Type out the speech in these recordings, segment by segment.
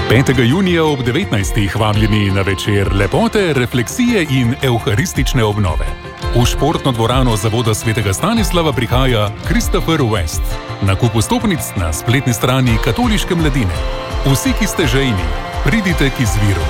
5. junija ob 19. vabljeni na večer lepote, refleksije in evharistične obnove. V športno dvorano Zavoda svetega Stanislava prihaja Christopher West. Nakup vstopnic na spletni strani Katoliške mladine. Vsi, ki ste žejni, pridite k izviru.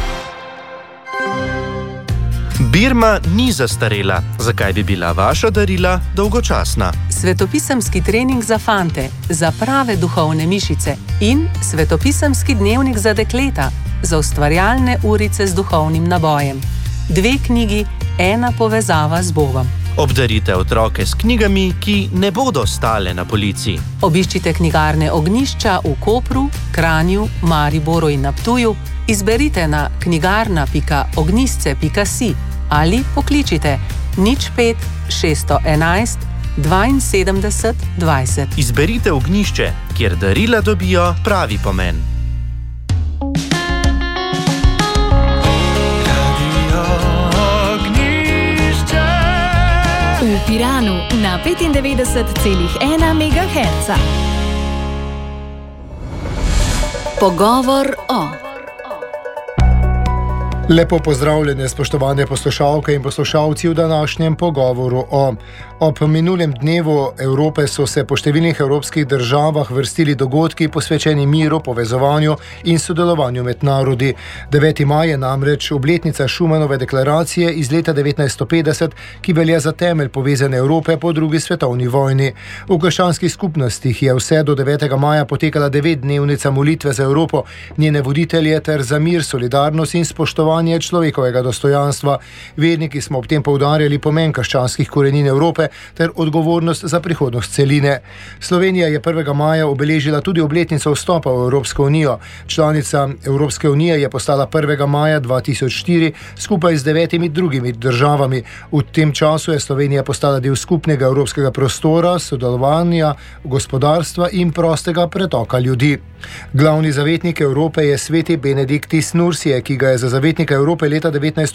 Birma ni zastarela. Zakaj bi bila vaša darila dolgočasna? Svetopisemski trening za fante, za prave duhovne mišice in svetopisemski dnevnik za dekleta, za ustvarjalne urice z duhovnim nabojem. 2 knjigi, 1 povezava z Bogom. Obdarite otroke s knjigami, ki ne bodo stale na polici. Obiščite knjigarne Ognjišča v Kopru, Kranju, Mariboru in na Ptuju, izberite na knjigarna.ognjisce.si ali pokličite 05 611 72 20. Izberite Ognjišče, kjer darila dobijo pravi pomen. V Piranu na 95,1 MHz. Pogovor o. Lepo pozdravljene, spoštovane poslušalke in poslušalci v današnjem pogovoru o. Ob minulem dnevu Evrope so se po številnih evropskih državah vrstili dogodki posvečeni miru, povezovanju in sodelovanju med narodi. 9. maj je namreč obletnica Schumanove deklaracije iz leta 1950, ki velja za temelj povezane Evrope po drugi svetovni vojni. V krščanskih skupnostih je vse do 9. maja potekala 9-dnevnica molitve za Evropo, njene voditelje ter za mir, solidarnost in spoštovanje človekovega dostojanstva. Verniki smo ob tem poudarjali pomen krščanskih korenin Evrope ter odgovornost za prihodnost celine. Slovenija je 1. maja obeležila tudi obletnico vstopa v Evropsko unijo. Članica Evropske unije je postala 1. maja 2004 skupaj z 9 drugimi državami. V tem času je Slovenija postala del skupnega evropskega prostora, sodelovanja, gospodarstva in prostega pretoka ljudi. Glavni zavetnik Evrope je sveti Benediktis Nursije, ki ga je za zavetnika Evrope leta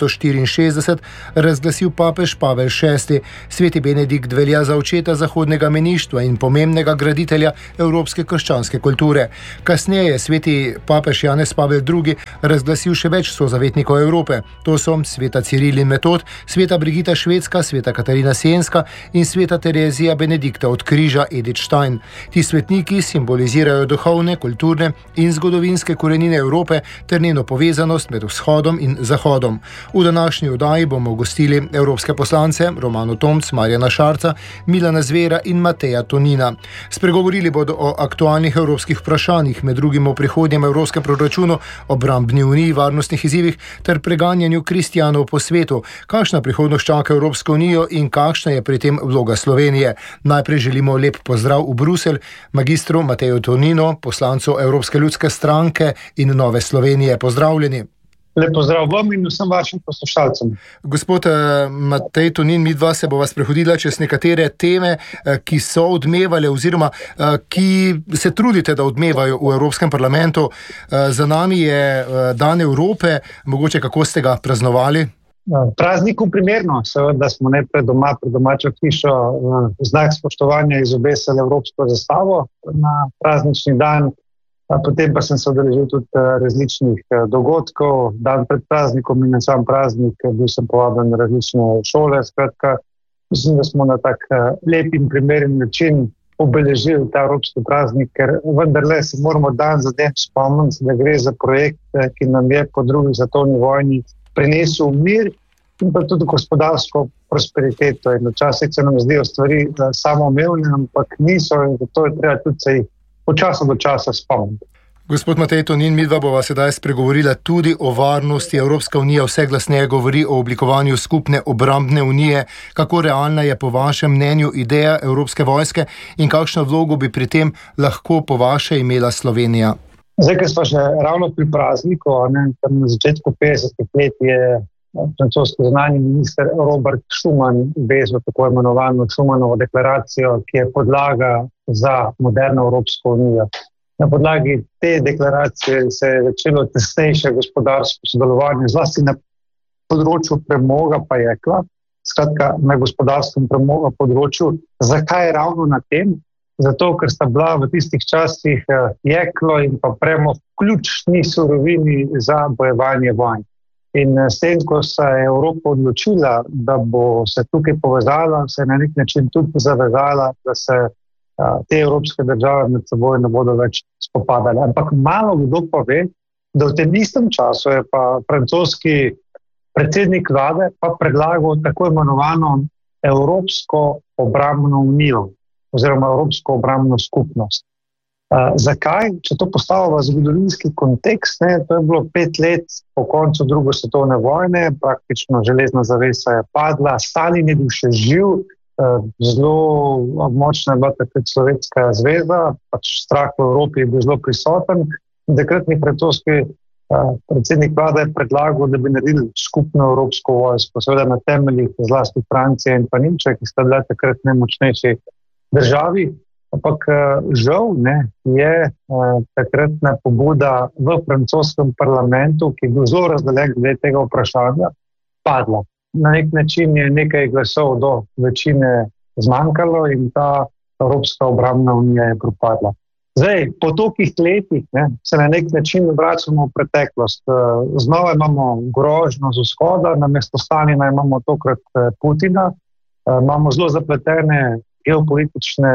1964 razglasil papež Pavel VI. Sveti Benedikt velja za očeta zahodnega meništva in pomembnega graditelja evropske krščanske kulture. Kasneje je sveti papež Janez Pavel II. Razglasil še več sozavetnikov Evrope. To so sveta Ciril in Metod, sveta Brigita Švedska, sveta Katarina Sienska in sveta Terezija Benedikta od križa Edith Stein. Ti svetniki simbolizirajo duhovne, kulturne in zgodovinske korenine Evrope ter njeno povezanost med vzhodom in zahodom. V današnji oddaji bomo gostili evropske poslance Romano Tomc, Marjana Šarca, Milana Zvera in Mateja Tonina. Spregovorili bodo o aktualnih evropskih vprašanjih, med drugim o prihodnjem evropskem proračunu, obrambni uniji, varnostnih izzivih ter preganjanju kristjanov po svetu. Kakšna prihodnost čaka Evropsko unijo in kakšna je pri tem vloga Slovenije? Najprej želimo lep pozdrav v Bruselj magistru Mateju Tonino, poslancu Evropske ljudske stranke in Nove Slovenije. Pozdravljeni. Lep pozdrav vam in vsem vašim poslušalcem. Gospod Matej Tonin, midva se bova sprehodila čez nekatere teme, ki so odmevale oziroma ki se trudite, da odmevajo v Evropskem parlamentu. Za nami je Dan Evrope, mogoče kako ste ga praznovali? Prazniku primerno, seveda smo najprej doma pred domačo hišo znak spoštovanja izobesili evropsko zastavo na praznični dan. Potem pa sem se udeležil tudi različnih dogodkov, dan pred praznikom in na sam praznik, bil sem povabljen na različne šole. Skratka, mislim, da smo na tak lep in primeren način obeležili ta evropski praznik, ker vendarle se moramo dan za dan spomniti, da gre za projekt, ki nam je po drugi svetovni vojni prinesel mir in pa tudi gospodarsko prosperiteto. In včasih se nam zdijo stvari samoumevne, ampak niso in zato je treba tudi se jih od časa do časa spomniti. Gospod Matej Tonin, midva bova sedaj spregovorila tudi o varnosti. Evropska unija vse glasneje govori o oblikovanju skupne obrambne unije. Kako realna je po vašem mnenju ideja Evropske vojske in kakšno vlogo bi pri tem lahko po vaše imela Slovenija? Zdaj, ker smo še ravno pri prazniku, na začetku 50 let je francoski zunanji minister Robert Schuman vezal tako imenovano Schumanovo deklaracijo, ki je podlaga za moderno Evropsko unijo. Na podlagi te deklaracije se je začelo tesnejše gospodarsko sodelovanje, zlasti na področju premoga pa jekla, skratka na gospodarskem premoga področju. Zakaj ravno na tem? zato ker sta bila v tistih časih jeklo in pa premog ključni surovini za bojevanje vojn. In s tem, ko se je Evropa odločila, da bo se tukaj povezala, se je na nek način tudi zavezala, da se te evropske države med seboj ne bodo več spopadale. Ampak malo kdo pa ve, da v tem istem času je pa francoski predsednik vlade pa predlagal tako imenovano Evropsko obrambno unijo oziroma Evropsko obrambno skupnost. Zakaj? Če to postavimo v zgodovinski kontekst, to je bilo 5 let po koncu druge svetovne vojne, praktično železna zavesa je padla, Stalin je bil še živ, zelo močna je bila takrat Sovjetska zveza, pač strah v Evropi je bil zelo prisoten. Takratni francoski predsednik vlade je predlagal, da bi naredili skupno evropsko vojsko, seveda na temeljih zlasti Francije in pa Nemčije, ki sta bile takrat najmočnejši državi. Ampak žal je takratna pobuda v francoskem parlamentu, ki je bil zelo razdeljen glede tega vprašanja, padla. Na nek način je nekaj glasov do večine zmanjkalo in ta Evropska obrambna unija je propadla. Zdaj, po tolikih letih se na nek način vračamo v preteklost. Znova imamo grožnjo z vzhoda, namesto Stalina imamo tokrat Putina, imamo zelo zapletene geopolitične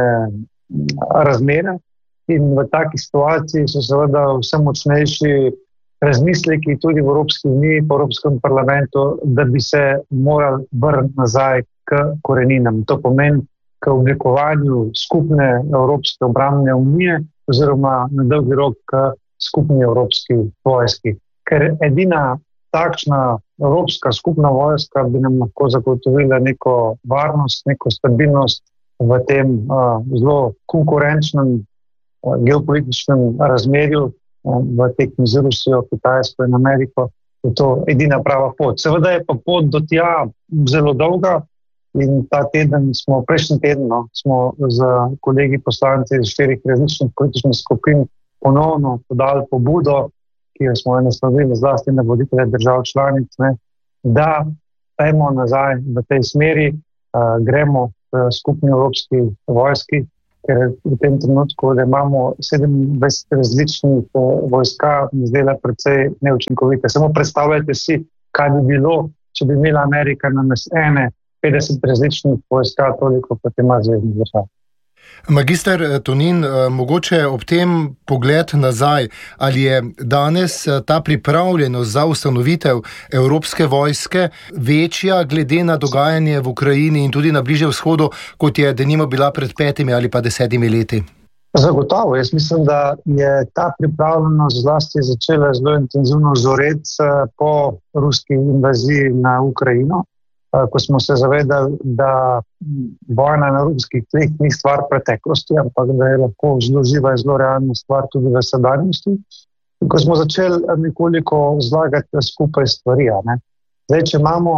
razmere in v taki situaciji so seveda vse močnejši razmisleki tudi v Evropski uniji, po Evropskem parlamentu, da bi se morali vrniti nazaj k koreninam. To pomeni k oblikovanju skupne Evropske obrambne unije oziroma na dolgi rok k skupni Evropski vojski. Ker edina takšna Evropska skupna vojska bi nam lahko zagotovila neko varnost, neko stabilnost v tem zelo konkurenčnem geopolitičnem razmerju v tekmi z Rusijo, Kitajsko in Ameriko. Je to edina prava pot. Seveda je pa pot do tja zelo dolga in prejšnji teden smo z kolegi poslanci iz 4 različnih političnih skupin ponovno podali pobudo, ki jo smo naslovili zlasti na voditelje držav članic, da pojmo nazaj v tej smeri, gremo v skupni evropski vojski, ker v tem trenutku, da imamo 27 različnih vojska, zdela precej neučinkovite. Samo predstavljajte si, kaj bi bilo, če bi imela Amerika namesto 50 različnih vojska, toliko kot ima zvezdnih držav. Magister Tonin, mogoče ob tem pogled nazaj, ali je danes ta pripravljenost za ustanovitev Evropske vojske večja glede na dogajanje v Ukrajini in tudi na Bližnjem vzhodu, kot je denimo bila pred 5 ali pa 10 leti? Zagotovo. Jaz mislim, da je ta pripravljenost zlasti začela zelo intenzivno zoreti po ruski invaziji na Ukrajino, ko smo se zavedali, da vojna na ruskih tleh ni stvar preteklosti, ampak da je lahko zelo živa in zelo realna stvar tudi v sedanjosti. Ko smo začeli nekoliko zlagati skupaj stvari. Zdaj, če imamo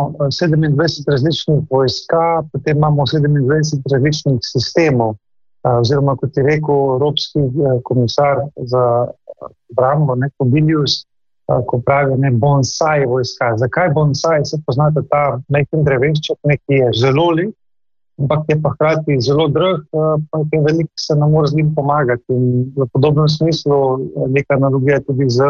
27 različnih vojska, potem imamo 27 različnih sistemov, oziroma kot je rekel Evropski komisar za obrambo, Kubilius, ko pravi bonsai vojska. Zakaj bonsai? Se poznate ta majhen drevešček, ki je zelo lep, ampak je pa hkrati zelo drag, pa je veliko se ne more z njim pomagati. In v podobnem smislu neka analogija tudi z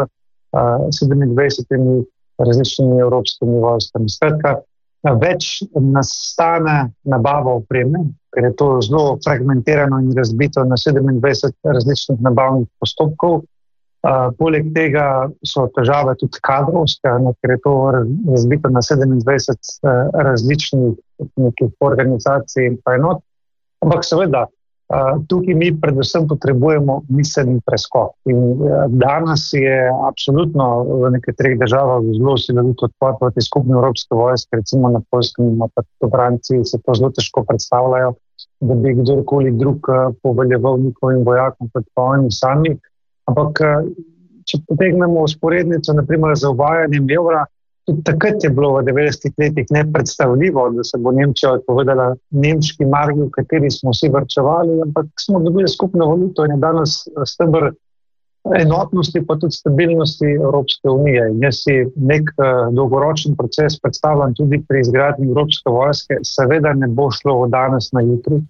27 različnimi evropskimi vojskami. Skratka, več nas stane nabava opreme, ker je to zelo fragmentirano in razbito na 27 različnih nabavnih postopkov. Poleg tega so težave tudi kadrovske, ker je to razbito na 27 različnih organizacij in pa enot. Ampak seveda, tukaj mi predvsem potrebujemo miselni preskok. In danes je absolutno v nekaterih državah zelo silovito odpor proti skupni evropske vojske, recimo na Poljskem in pa v Franciji se to zelo težko predstavljajo, da bi kdorkoli drug poveljeval njihovim vojakom kot pa oni sami. Ampak, če potegnemo usporednico, naprimer za uvajanjem evra, tudi takrat je bilo v 90 letih nepredstavljivo, da se bo Nemčija odpovedala nemški marki, v kateri smo vsi varčevali, ampak smo dobili skupno valuto in je danes steber enotnosti, pa tudi stabilnosti Evropske unije. In jaz si nek dolgoročen proces predstavljam tudi pri izgradnji Evropske vojske, seveda ne bo šlo od danes na jutri.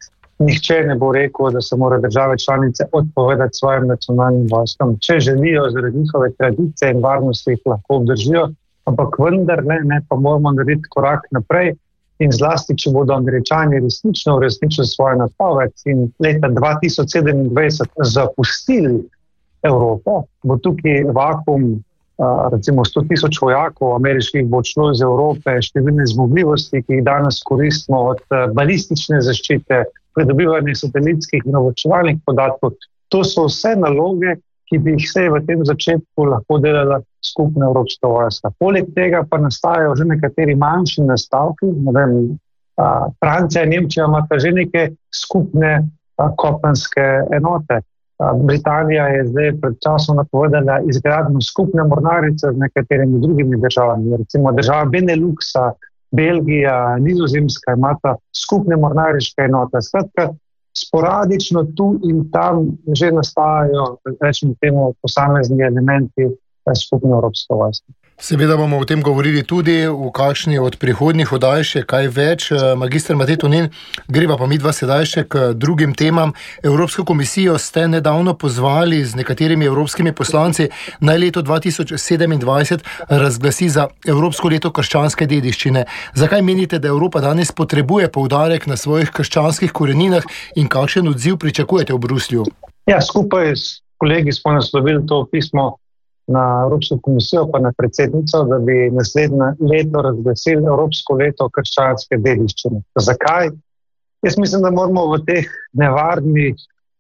nihče ne bo rekel, da se mora države članice odpovedati svojim nacionalnim vojskam. Če želijo zaradi njihove tradicije in varnosti, jih lahko obdržijo, ampak vendar ne, pa moramo narediti korak naprej. In zlasti, če bodo Američani resnično uresničili svojo napoved in leta 2027 zapustili Evropo, bo tukaj vakuum, recimo 100,000 vojakov ameriških bo odšlo iz Evrope, številne zmogljivosti, ki jih danes koristimo, od balistične zaščite, pridobivanje satelitskih in obveščevalnih podatkov. To so vse naloge, ki bi jih se v tem začetku lahko delala skupna evropska vojska. Poleg tega pa nastajajo že nekateri manjši nastavki, Francija in Nemčija imata že neke skupne kopenske enote. Britanija je zdaj pred časom napovedala izgradnjo skupne mornarice z nekaterimi drugimi državami, recimo država Beneluxa, Belgija, Nizozemska imata skupne mornariške enote. Skratka, sporadično tu in tam že nastajajo, rečemo temu, posamezni elementi skupne evropske vojske. Seveda bomo o tem govorili tudi v kakšni od prihodnjih oddaj še kaj več. Magister Matej Tonin, greva pa midva sedaj še k drugim temam. Evropsko komisijo ste nedavno pozvali z nekaterimi evropskimi poslanci naj leto 2027 razglasi za Evropsko leto krščanske dediščine. Zakaj menite, da Evropa danes potrebuje poudarek na svojih krščanskih koreninah in kakšen odziv pričakujete v Bruslju? Ja, skupaj s kolegi smo naslovili to pismo na Evropsko komisijo pa na predsednico, da bi naslednje leto razglasili Evropsko leto krščanske dediščine. Zakaj? Jaz mislim, da moramo v teh nevarnih,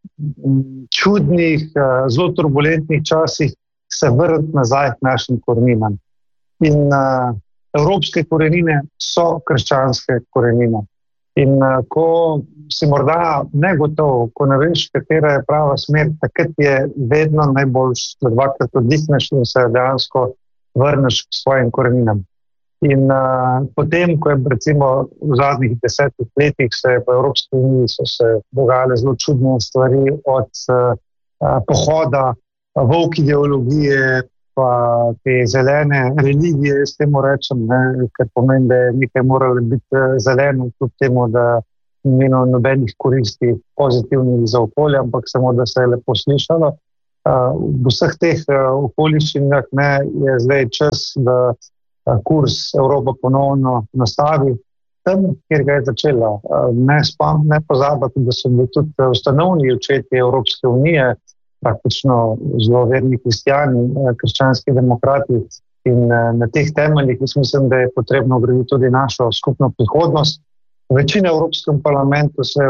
čudnih, zelo turbulentnih časih se vrniti nazaj k našim koreninam. In evropske korenine so krščanske korenine. In ko si morda negotov, ko ne veš, katera je prava smer, takrat je vedno najboljš, da dvakrat oddihneš in se dejansko vrneš k svojim koreninam. In potem, ko je recimo v zadnjih 10 letih se v Evropski uniji so se dogajale zelo čudne stvari, od pohoda, volk ideologije, pa te zelene religije, jaz temu rečem, ker pomeni, da je nekaj moralo biti zeleno, kljub temu, da ni imelo nobenih koristi pozitivnih za okolje, ampak samo, da se je lepo slišalo. V vseh teh okoliščinah je zdaj čas, da kurs Evropa ponovno nastavi tam, kjer ga je začela. Ne pozabiti, da so bili tudi ustanovni očetje Evropske unije, praktično zelo verni kristjani, krščanski demokrati, in na teh temeljih mislim, da je potrebno graditi tudi našo skupno prihodnost. Večina v Evropskem parlamentu se je